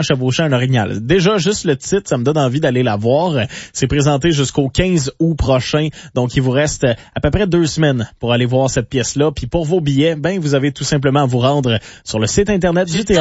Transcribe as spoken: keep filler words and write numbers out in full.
chevauchant un orignal. Déjà, juste le titre, ça me donne envie d'aller la voir. C'est présenté jusqu'au quinze août prochain. Donc, il vous reste à peu près deux semaines pour aller voir cette pièce-là. Puis pour vos billets, ben, vous avez tout simplement à vous rendre sur le site Internet du théâtre.